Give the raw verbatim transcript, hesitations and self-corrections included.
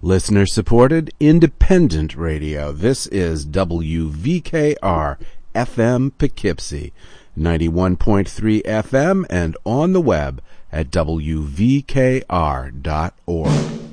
Listener-supported, independent radio. This is W V K R F M Poughkeepsie, ninety-one point three F M, and on the web at W V K R dot org.